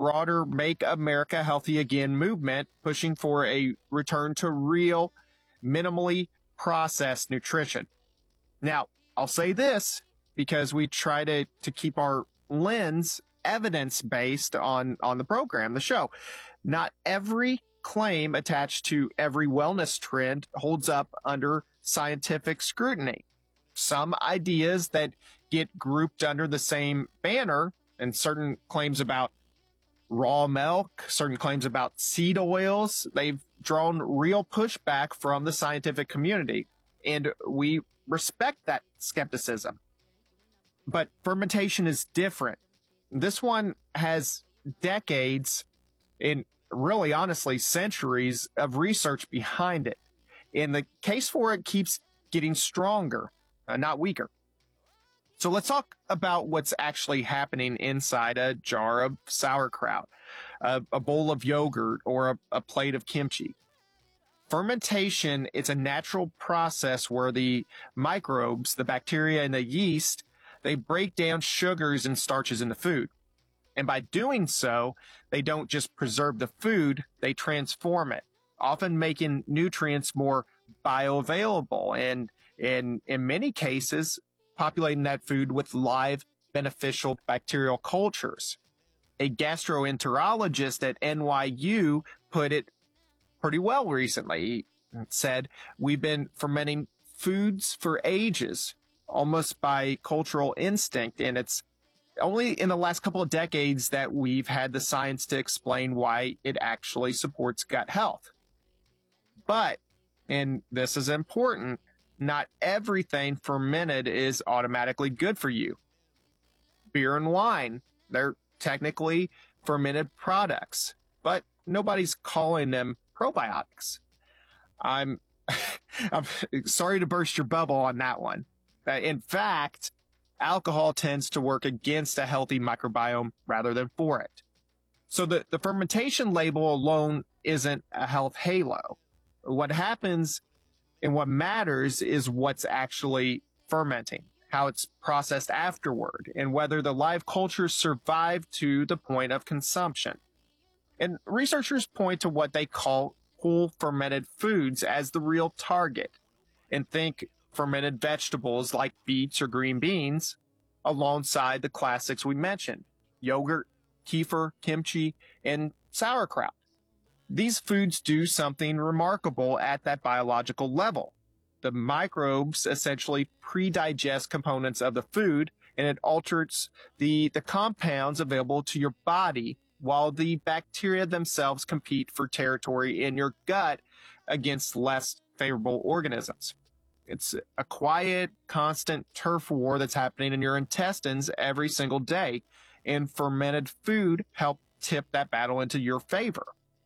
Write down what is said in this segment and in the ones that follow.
broader Make America Healthy Again movement, pushing for a return to real, minimally processed nutrition. Now, I'll say this because we try to keep our lens evidence-based on the program, the show. Not every claim attached to every wellness trend holds up under scientific scrutiny. Some ideas that get grouped under the same banner, and certain claims about raw milk, certain claims about seed oils, they've drawn real pushback from the scientific community. And we respect that skepticism. But fermentation is different. This one has decades and really, honestly, centuries of research behind it. And the case for it keeps getting stronger, not weaker. So let's talk about what's actually happening inside a jar of sauerkraut, a bowl of yogurt, or a plate of kimchi. Fermentation is a natural process where the microbes, the bacteria and the yeast, they break down sugars and starches in the food. And by doing so, they don't just preserve the food, they transform it, often making nutrients more bioavailable and in many cases, populating that food with live beneficial bacterial cultures. A gastroenterologist at NYU put it pretty well recently. He said, "We've been fermenting foods for ages, almost by cultural instinct, and it's only in the last couple of decades that we've had the science to explain why it actually supports gut health." But, and this is important, not everything fermented is automatically good for you. Beer and wine, they're technically fermented products, but nobody's calling them probiotics. I'm sorry to burst your bubble on that one. In fact, alcohol tends to work against a healthy microbiome rather than for it. So the fermentation label alone isn't a health halo. What happens and what matters is what's actually fermenting, how it's processed afterward, and whether the live cultures survive to the point of consumption. And researchers point to what they call whole fermented foods as the real target, and think fermented vegetables like beets or green beans alongside the classics we mentioned, yogurt, kefir, kimchi, and sauerkraut. These foods do something remarkable at that biological level. The microbes essentially pre-digest components of the food, and it alters the compounds available to your body while the bacteria themselves compete for territory in your gut against less favorable organisms. It's a quiet, constant turf war that's happening in your intestines every single day, and fermented food help tip that battle into your favor.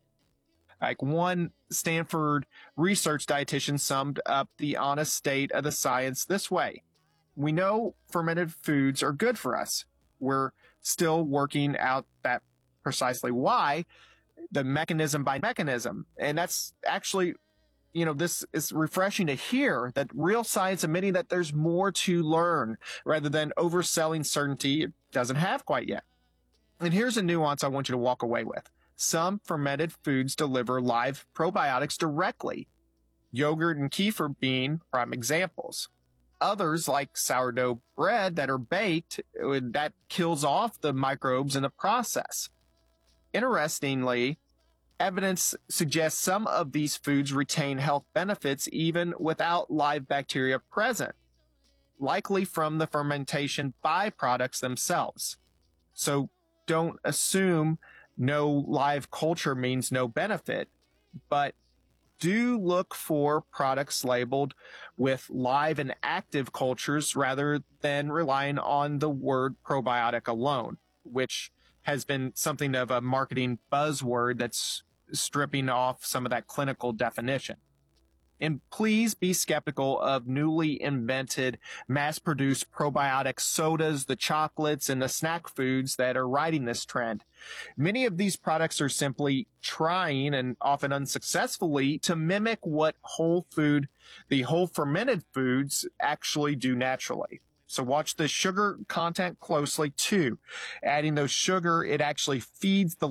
Like one Stanford research dietitian summed up the honest state of the science this way: we know fermented foods are good for us. We're still working out that precisely why, the mechanism by mechanism. And that's actually, this is refreshing to hear, that real science admitting that there's more to learn rather than overselling certainty it doesn't have quite yet. And here's a nuance I want you to walk away with. Some fermented foods deliver live probiotics directly, yogurt and kefir being prime examples. Others, like sourdough bread that are baked, that kills off the microbes in the process. Interestingly, evidence suggests some of these foods retain health benefits even without live bacteria present, likely from the fermentation byproducts themselves. So don't assume no live culture means no benefit, but do look for products labeled with live and active cultures rather than relying on the word probiotic alone, which has been something of a marketing buzzword that's stripping off some of that clinical definition. And please be skeptical of newly invented, mass-produced probiotic sodas, the chocolates, and the snack foods that are riding this trend. Many of these products are simply trying, and often unsuccessfully, to mimic what the whole fermented foods actually do naturally. So watch the sugar content closely too. Adding those sugar, it actually feeds the